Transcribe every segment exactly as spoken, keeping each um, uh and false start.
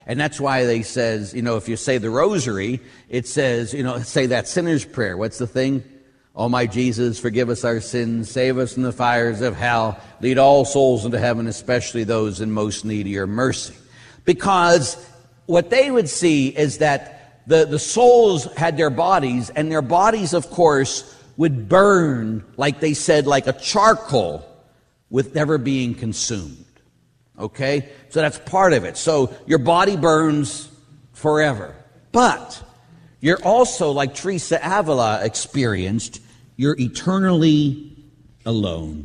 And that's why they says, you know, if you say the rosary, it says, you know, say that sinner's prayer. What's the thing? Oh, my Jesus, forgive us our sins, save us from the fires of hell, lead all souls into heaven, especially those in most need of your mercy. Because what they would see is that the, the souls had their bodies, and their bodies, of course, would burn, like they said, like a charcoal with never being consumed. Okay? So that's part of it. So your body burns forever. But you're also, like Teresa Avila experienced, you're eternally alone.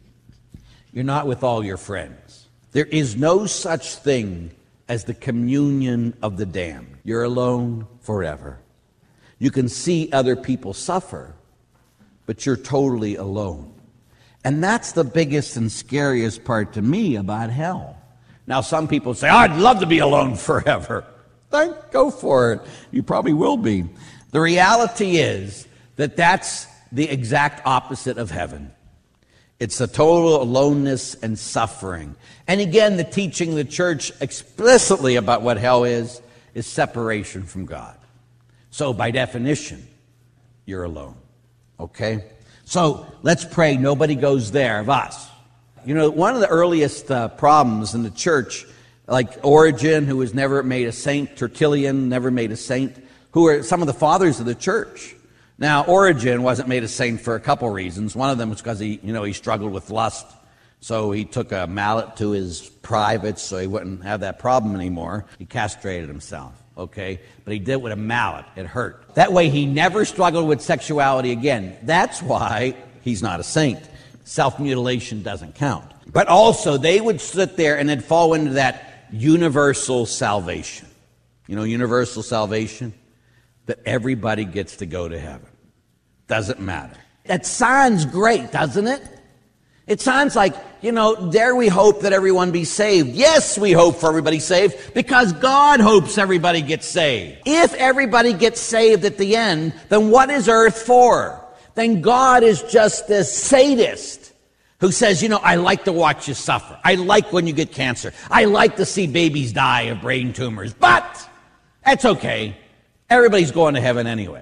You're not with all your friends. There is no such thing as the communion of the damned. You're alone forever. You can see other people suffer, but you're totally alone. And that's the biggest and scariest part to me about hell. Now, some people say, oh, I'd love to be alone forever. Then go for it. You probably will be. The reality is that that's the exact opposite of heaven. It's a total aloneness and suffering. And again, the teaching of the church explicitly about what hell is, is separation from God. So by definition, you're alone. Okay? So let's pray nobody goes there of us. You know, one of the earliest uh, problems in the church, like Origen, who was never made a saint, Tertullian, never made a saint, who are some of the fathers of the church. Now, Origen wasn't made a saint for a couple reasons. One of them was because he, you know, he struggled with lust. So he took a mallet to his privates so he wouldn't have that problem anymore. He castrated himself, okay? But he did it with a mallet. It hurt. That way he never struggled with sexuality again. That's why he's not a saint. Self-mutilation doesn't count. But also, they would sit there and they'd fall into that universal salvation. You know, universal salvation? That everybody gets to go to heaven. Doesn't matter. That sounds great, doesn't it? It sounds like, you know, there we hope that everyone be saved. Yes, we hope for everybody saved because God hopes everybody gets saved. If everybody gets saved at the end, then what is earth for? Then God is just this sadist who says, you know, I like to watch you suffer. I like when you get cancer. I like to see babies die of brain tumors. But that's okay. Everybody's going to heaven anyway.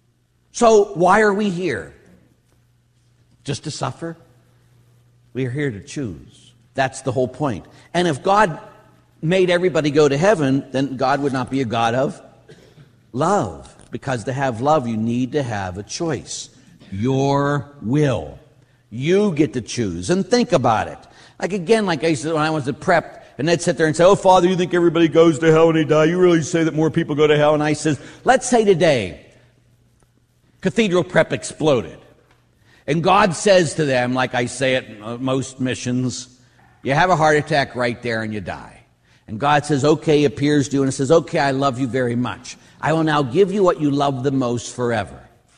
So why are we here? Just to suffer? We are here to choose. That's the whole point. And if God made everybody go to heaven, then God would not be a God of love. Because to have love, you need to have a choice. Your will. You get to choose. And think about it. Like again, like I used to when I was at prep, and they'd sit there and say, oh, Father, you think everybody goes to hell when they die? You really say that more people go to hell? And I says, let's say today, Cathedral Prep exploded. And God says to them, like I say at most missions, you have a heart attack right there and you die. And God says, okay, appears to you, and says, okay, I love you very much. I will now give you what you love the most forever.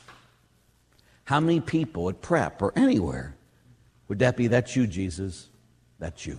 How many people at prep or anywhere would that be? That's you, Jesus. That's you.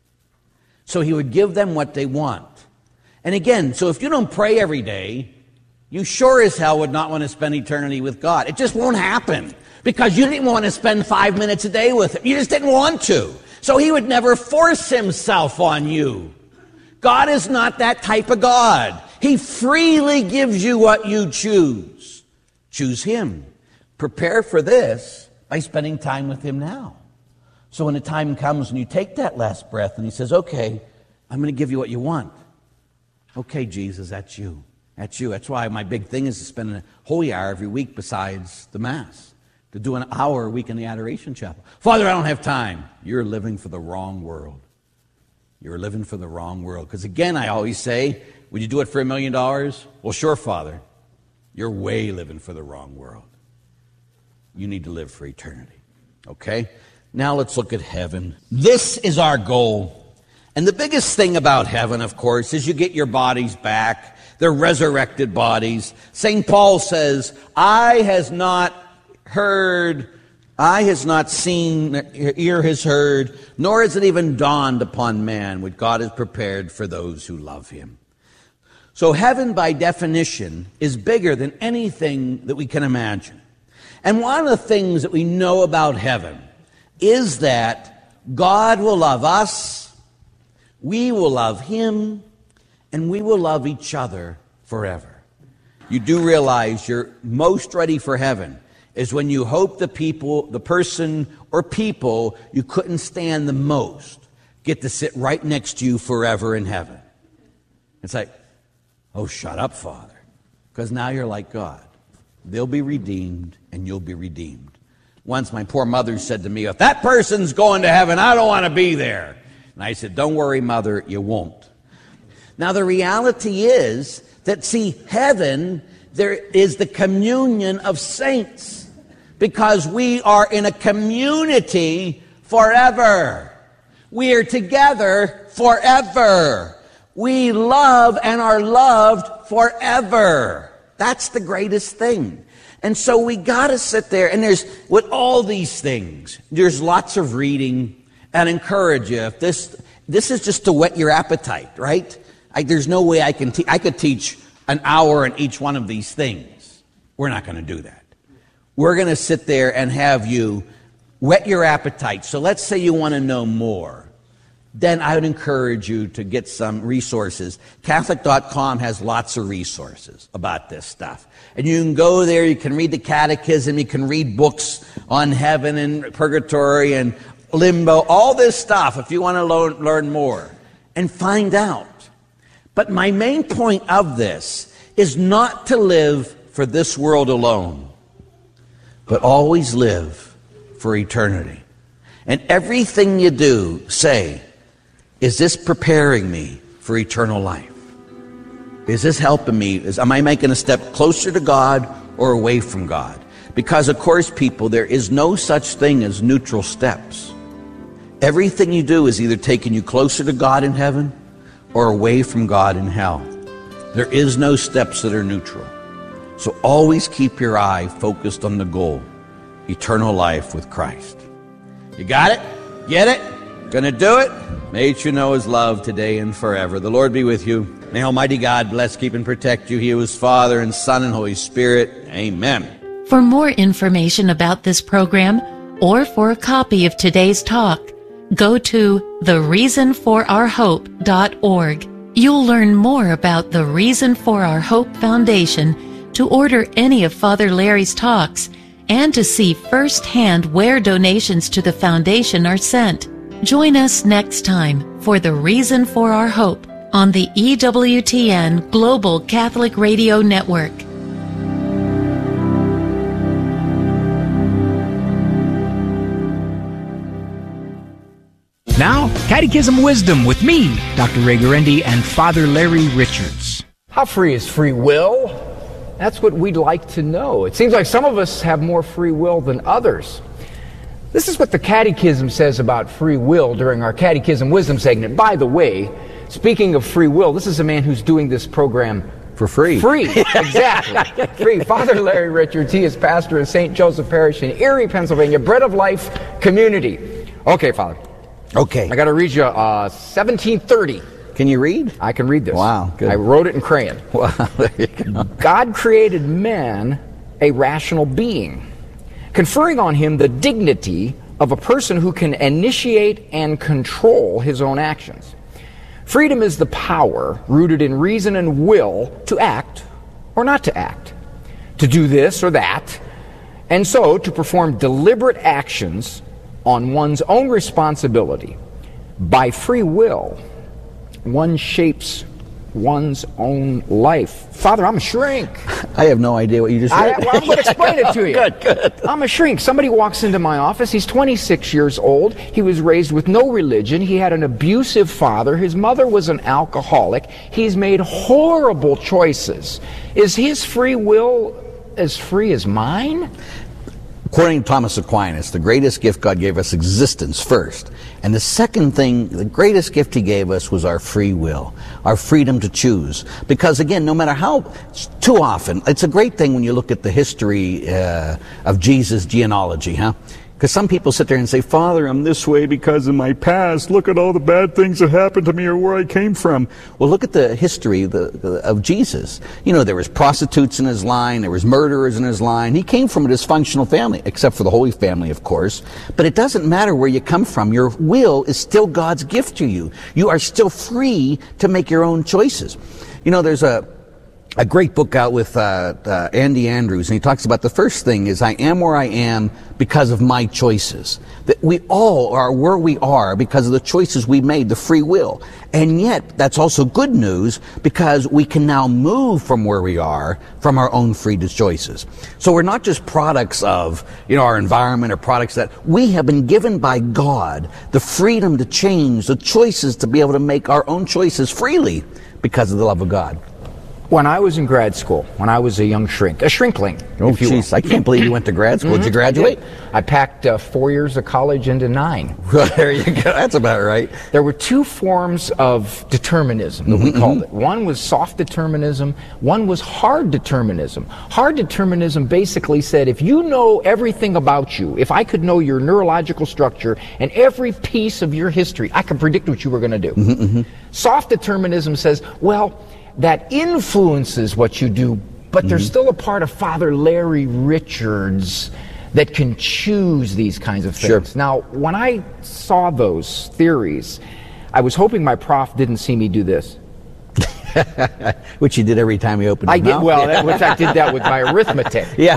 So he would give them what they want. And again, so if you don't pray every day, you sure as hell would not want to spend eternity with God. It just won't happen because you didn't want to spend five minutes a day with him. You just didn't want to. So he would never force himself on you. God is not that type of God. He freely gives you what you choose. Choose him. Prepare for this by spending time with him now. So when the time comes and you take that last breath and he says, okay, I'm going to give you what you want. Okay, Jesus, that's you. That's you. That's why my big thing is to spend a holy hour every week besides the Mass. To do an hour a week in the Adoration Chapel. Father, I don't have time. You're living for the wrong world. You're living for the wrong world. Because again, I always say, would you do it for a million dollars? Well, sure, Father. You're way living for the wrong world. You need to live for eternity. Okay? Now let's look at heaven. This is our goal. And the biggest thing about heaven, of course, is you get your bodies back. They're resurrected bodies. Saint Paul says, eye has not heard, eye has not seen, ear has heard, nor has it even dawned upon man what God has prepared for those who love him. So heaven, by definition, is bigger than anything that we can imagine. And one of the things that we know about heaven is that God will love us, we will love him, and we will love each other forever. You do realize you're most ready for heaven is when you hope the people, the person or people you couldn't stand the most get to sit right next to you forever in heaven. It's like, oh, shut up, Father. Because now you're like God. They'll be redeemed and you'll be redeemed. Once my poor mother said to me, if that person's going to heaven, I don't want to be there. And I said, don't worry, Mother, you won't. Now the reality is that, see, heaven, there is the communion of saints because we are in a community forever. We are together forever. We love and are loved forever. That's the greatest thing. And so we got to sit there, and there's, with all these things, there's lots of reading, and encourage you. If this, this is just to whet your appetite, right? I, there's no way I can, te- I could teach an hour on each one of these things. We're not going to do that. We're going to sit there and have you whet your appetite. So let's say you want to know more. Then I would encourage you to get some resources. Catholic dot com has lots of resources about this stuff. And you can go there, you can read the catechism, you can read books on heaven and purgatory and limbo, all this stuff if you want to learn, learn more and find out. But my main point of this is not to live for this world alone, but always live for eternity. And everything you do, say, is this preparing me for eternal life? Is this helping me? Is, am I making a step closer to God or away from God? Because, of course, people, there is no such thing as neutral steps. Everything you do is either taking you closer to God in heaven or away from God in hell. There is no steps that are neutral. So always keep your eye focused on the goal, eternal life with Christ. You got it? Get it? Gonna do it? May you know His love today and forever. The Lord be with you. May Almighty God bless, keep, and protect you. He who is Father and Son and Holy Spirit. Amen. For more information about this program or for a copy of today's talk, go to the reason for our hope dot org. You'll learn more about the Reason for Our Hope Foundation, to order any of Father Larry's talks, and to see firsthand where donations to the foundation are sent. Join us next time for the Reason for Our Hope on the E W T N Global Catholic Radio Network. Now, Catechism Wisdom with me, Doctor Ray Guarendi, and Father Larry Richards. How free is free will? That's what we'd like to know. It seems like some of us have more free will than others. This is what the Catechism says about free will during our Catechism Wisdom segment. By the way, speaking of free will, this is a man who's doing this program for free. Free, exactly. Free. Father Larry Richards, he is pastor of Saint Joseph Parish in Erie, Pennsylvania, Bread of Life Community. Okay, Father. Okay. I got to read you uh, seventeen thirty. Can you read? I can read this. Wow, good. I wrote it in crayon. Wow, there you go. God created man a rational being, conferring on him the dignity of a person who can initiate and control his own actions. Freedom is the power rooted in reason and will to act or not to act, to do this or that, and so to perform deliberate actions on one's own responsibility. By free will, one shapes one's own life. Father, I'm a shrink. I have no idea what you just said. I, well, I'm going to explain it to you. Good, good. I'm a shrink. Somebody walks into my office. He's twenty-six years old. He was raised with no religion. He had an abusive father. His mother was an alcoholic. He's made horrible choices. Is his free will as free as mine? According to Thomas Aquinas, the greatest gift God gave us existence first. And the second thing, the greatest gift He gave us was our free will, our freedom to choose. Because again, no matter how, too often, it's a great thing when you look at the history uh, of Jesus' genealogy, huh? Because some people sit there and say, Father, I'm this way because of my past. Look at all the bad things that happened to me or where I came from. Well, look at the history of, the, of Jesus. You know, there was prostitutes in his line. There was murderers in his line. He came from a dysfunctional family, except for the Holy Family, of course. But it doesn't matter where you come from. Your will is still God's gift to you. You are still free to make your own choices. You know, there's a... a great book out with uh, uh, Andy Andrews, and he talks about the first thing is I am where I am because of my choices. That we all are where we are because of the choices we made, the free will. And yet, that's also good news because we can now move from where we are from our own free choices. So we're not just products of, you know, our environment or products that we have been given by God the freedom to change, the choices to be able to make our own choices freely because of the love of God. When I was in grad school, when I was a young shrink, a shrinkling, oh, if you jeez, will. I can't believe you went to grad school. Mm-hmm. Did you graduate? I, did. I packed uh, four years of college into nine. There you go. That's about right. There were two forms of determinism that mm-hmm, we called mm-hmm. it. One was soft determinism. One was hard determinism. Hard determinism basically said, if you know everything about you, if I could know your neurological structure and every piece of your history, I could predict what you were going to do. Mm-hmm, mm-hmm. Soft determinism says, well, that influences what you do, but mm-hmm. there's still a part of Father Larry Richards that can choose these kinds of things. Sure. Now, when I saw those theories, I was hoping my prof didn't see me do this. Which you did every time you opened your I mouth. did, well, that, which I did that with my arithmetic. Yeah.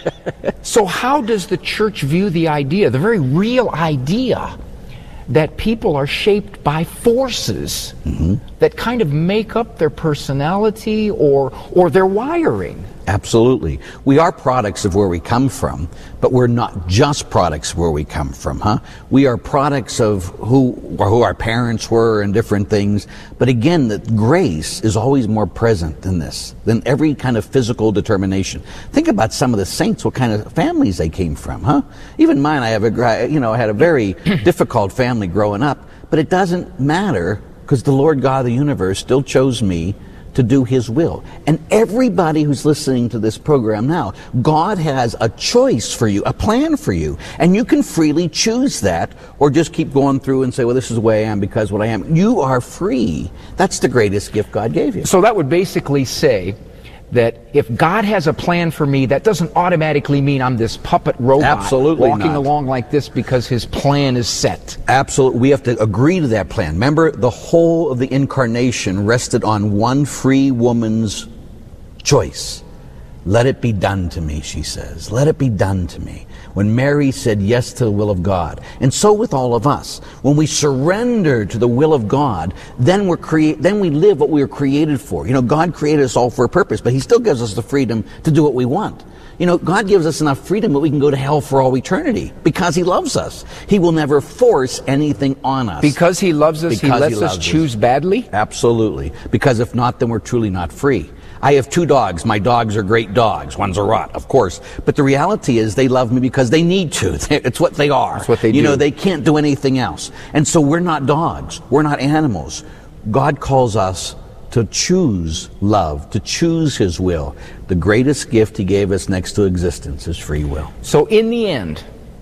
So how does the church view the idea, the very real idea, that people are shaped by forces mm-hmm. that kind of make up their personality or or their wiring? Absolutely. We are products of where we come from, but we're not just products of where we come from, huh? We are products of who or who our parents were and different things. But again, that grace is always more present than this, than every kind of physical determination. Think about some of the saints, what kind of families they came from, huh? Even mine, I have a, you know, I had a very difficult family growing up, but it doesn't matter because the Lord God of the universe still chose me to do His will. And everybody who's listening to this program now, God has a choice for you, a plan for you. And you can freely choose that or just keep going through and say, well, this is the way I am because what I am. You are free. That's the greatest gift God gave you. So that would basically say that if God has a plan for me, that doesn't automatically mean I'm this puppet robot Absolutely walking not. along like this because His plan is set. Absolutely. We have to agree to that plan. Remember, the whole of the incarnation rested on one free woman's choice. Let it be done to me, she says. Let it be done to me. When Mary said yes to the will of God. And so with all of us. When we surrender to the will of God, then we're create, then we live what we were created for. You know, God created us all for a purpose, but He still gives us the freedom to do what we want. You know, God gives us enough freedom that we can go to hell for all eternity because He loves us. He will never force anything on us. Because He loves us, because He lets he us choose us. badly? Absolutely. Because if not, then we're truly not free. I have two dogs. My dogs are great dogs. One's a rot, of course. But the reality is they love me because they need to. It's what they are. That's what they you do. You know, they can't do anything else. And so we're not dogs. We're not animals. God calls us to choose love, to choose His will. The greatest gift He gave us next to existence is free will. So in the end,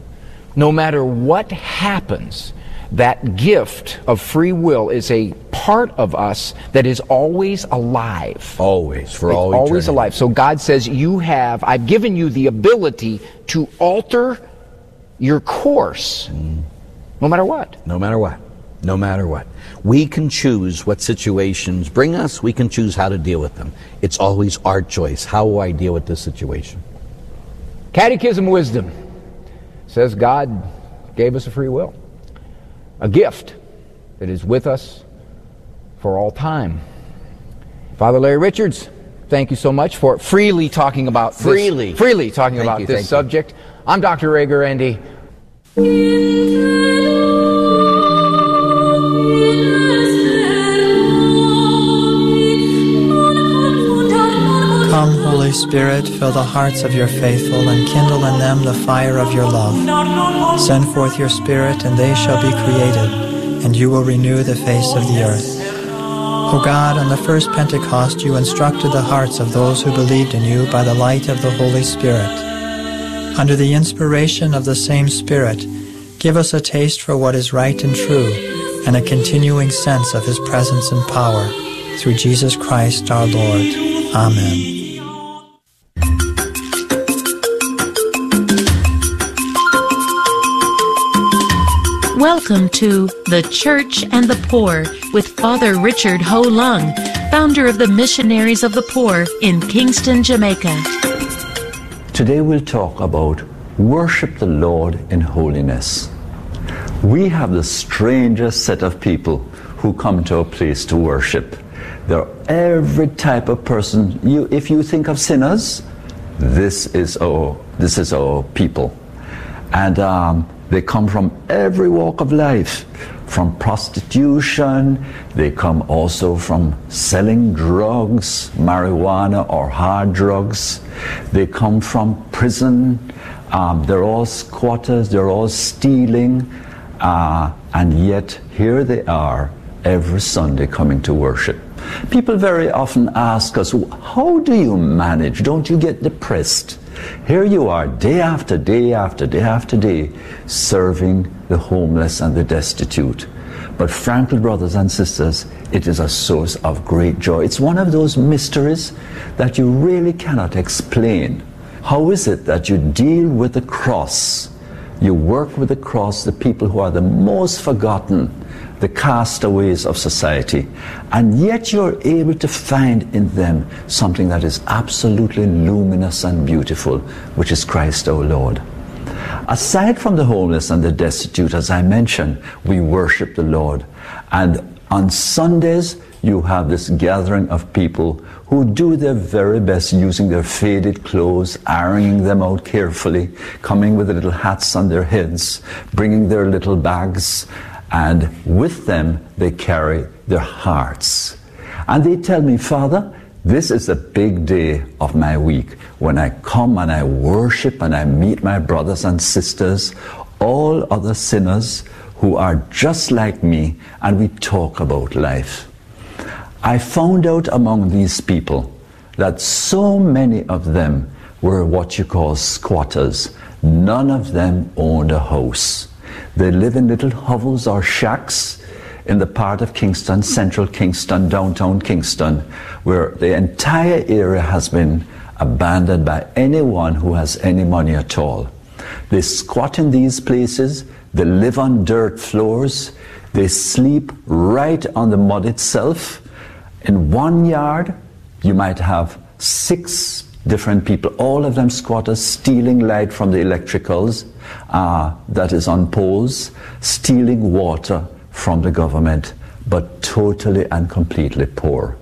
no matter what happens, that gift of free will is a part of us that is always alive. Always, for it's all eternity. Always alive. So God says, you have, I've given you the ability to alter your course, mm. no matter what. No matter what. No matter what. We can choose what situations bring us. We can choose how to deal with them. It's always our choice. How will I deal with this situation? Catechism Wisdom says God gave us a free will. A gift that is with us for all time. Father Larry Richards, thank you so much for freely talking about freely this, freely talking thank about you, this subject. You. I'm Doctor Ray Guarendi. Come, Holy Spirit, fill the hearts of your faithful and kindle in them the fire of your love. Send forth your Spirit, and they shall be created, and you will renew the face of the earth. O God, on the first Pentecost you instructed the hearts of those who believed in you by the light of the Holy Spirit. Under the inspiration of the same Spirit, give us a taste for what is right and true, and a continuing sense of His presence and power, through Jesus Christ our Lord. Amen. Welcome to The Church and the Poor with Father Richard Ho Lung, founder of the Missionaries of the Poor in Kingston, Jamaica. Today we'll talk about worship the Lord in holiness. We have the strangest set of people who come to a place to worship. They're every type of person. You, if you think of sinners, this is our, this is our people. And um, they come from every walk of life, from prostitution. They come also from selling drugs, marijuana or hard drugs. They come from prison. Um, they're all squatters. They're all stealing. Uh, and yet here they are every Sunday coming to worship. People very often ask us, how do you manage? Don't you get depressed? Here you are day after day after day after day serving the homeless and the destitute. But frankly, brothers and sisters, it is a source of great joy. It's one of those mysteries that you really cannot explain. How is it that you deal with the cross? You work with the cross, the people who are the most forgotten, the castaways of society, and yet you're able to find in them something that is absolutely luminous and beautiful, which is Christ our Lord. Aside from the homeless and the destitute, as I mentioned, we worship the Lord. And on Sundays, you have this gathering of people who do their very best using their faded clothes, ironing them out carefully, coming with the little hats on their heads, bringing their little bags, and with them they carry their hearts. And they tell me, Father, this is a big day of my week when I come and I worship and I meet my brothers and sisters, all other sinners who are just like me, and we talk about life. I found out among these people that so many of them were what you call squatters. None of them owned a house. They live in little hovels or shacks in the part of Kingston, central Kingston, downtown Kingston, where the entire area has been abandoned by anyone who has any money at all. They squat in these places, they live on dirt floors, they sleep right on the mud itself. In one yard, you might have six different people, all of them squatters, stealing light from the electricals uh, that is on poles, stealing water from the government, but totally and completely poor.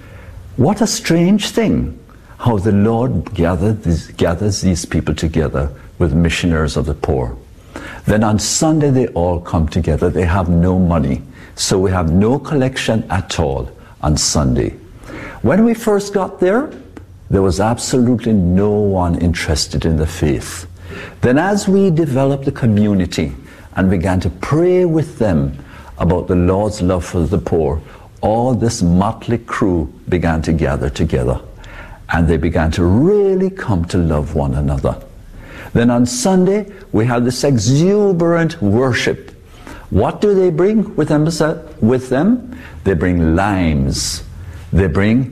What a strange thing, how the Lord gathered these, gathers these people together with missionaries of the poor. Then on Sunday they all come together. They have no money, so we have no collection at all on Sunday. When we first got there, there was absolutely no one interested in the faith. Then as we developed the community and began to pray with them about the Lord's love for the poor, all this motley crew began to gather together, and they began to really come to love one another. Then on Sunday, we had this exuberant worship. What do they bring with them? With them? They bring limes, they bring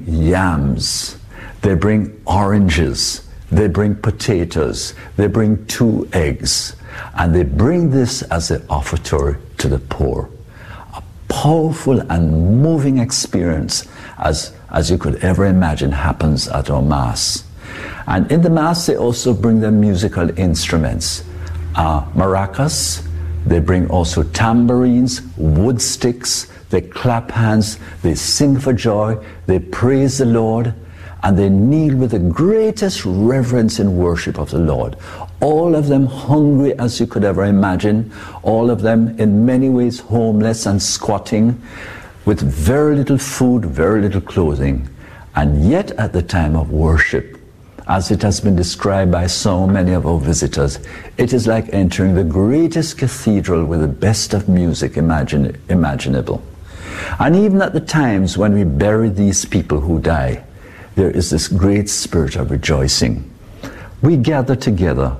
yams, they bring oranges, they bring potatoes, they bring two eggs, and they bring this as an offertory to the poor. A powerful and moving experience, as, as you could ever imagine, happens at our Mass. And in the Mass, they also bring their musical instruments, uh, maracas. They bring also tambourines, wood sticks. They clap hands. They sing for joy. They praise the Lord, and they kneel with the greatest reverence and worship of the Lord. All of them hungry as you could ever imagine. All of them in many ways homeless and squatting, with very little food, very little clothing. And yet at the time of worship, as it has been described by so many of our visitors, it is like entering the greatest cathedral with the best of music imagine, imaginable. And even at the times when we bury these people who die, there is this great spirit of rejoicing. We gather together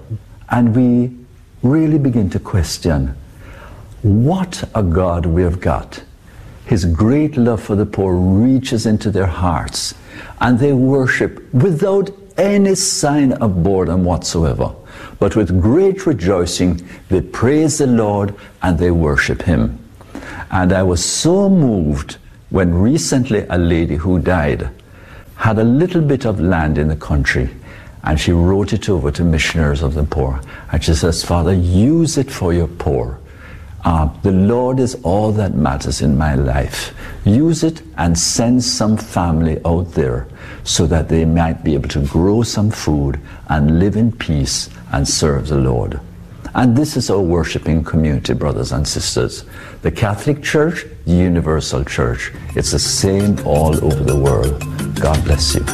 and we really begin to question, what a God we have got. His great love for the poor reaches into their hearts, and they worship without any sign of boredom whatsoever. But with great rejoicing, they praise the Lord and they worship Him. And I was so moved when recently a lady who died had a little bit of land in the country, and she wrote it over to Missionaries of the Poor. And she says, Father, use it for your poor. Uh, the Lord is all that matters in my life. Use it and send some family out there so that they might be able to grow some food and live in peace and serve the Lord. And this is our worshiping community, brothers and sisters. The Catholic Church, the Universal Church. It's the same all over the world. God bless you.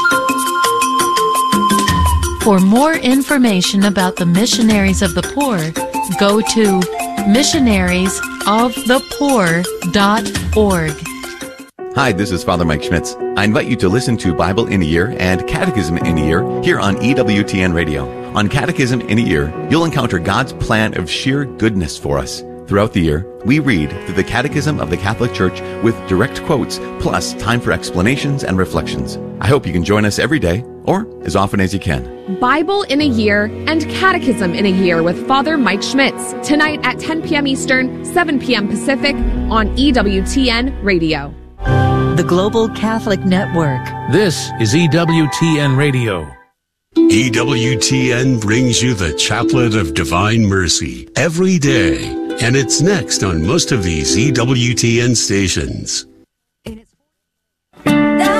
For more information about the Missionaries of the Poor, go to missionaries of the poor dot org. Hi, this is Father Mike Schmitz. I invite you to listen to Bible in a Year and Catechism in a Year here on E W T N Radio. On Catechism in a Year, you'll encounter God's plan of sheer goodness for us. Throughout the year, we read through the Catechism of the Catholic Church with direct quotes, plus time for explanations and reflections. I hope you can join us every day, or as often as you can. Bible in a Year and Catechism in a Year with Father Mike Schmitz, tonight at ten p.m. Eastern, seven p.m. Pacific on E W T N Radio. The Global Catholic Network. This is E W T N Radio. E W T N brings you the Chaplet of Divine Mercy every day, and it's next on most of these E W T N stations.